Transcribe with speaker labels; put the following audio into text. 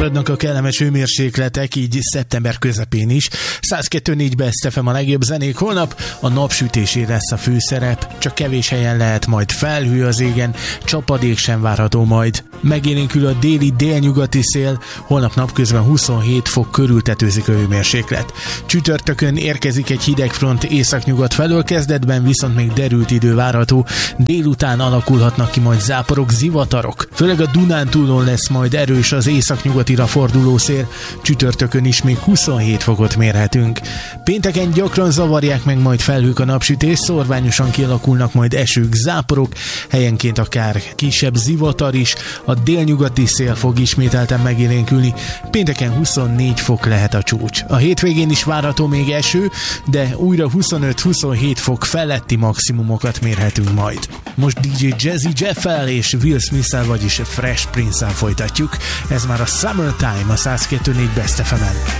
Speaker 1: Maradnak a kellemes hőmérsékletek, így szeptember közepén is. 102.4 Best FM a legjobb zenék. Holnap a napsütésé lesz a főszerep, csak kevés helyen lehet majd felhő az égen, csapadék sem várható majd. Megélénkül a déli délnyugati szél, holnap napközben 27 fok körül tetőzik a hőmérséklet. Csütörtökön érkezik egy hidegfront északnyugat felől, kezdetben viszont még derült idő várható, délután alakulhatnak ki majd záporok, zivatarok. Főleg a Dunántúlon lesz majd erős az északnyugatira forduló szél, csütörtökön is még 27 fokot mérhetünk. Pénteken gyakran zavarják meg majd felhők a napsütés, szorványosan kialakulnak majd esők, záporok, helyenként akár kisebb zivatar is, a délnyugati szél fog ismételten megélénkülni, pénteken 24 fok lehet a csúcs. A hétvégén is várható még eső, de újra 25-27 fok feletti maximumokat mérhetünk majd. Most DJ Jazzy Jeff-el és Will Smith-el, vagyis Fresh Prince-el folytatjuk. Ez már a Summertime a 102.4 Best FM-en.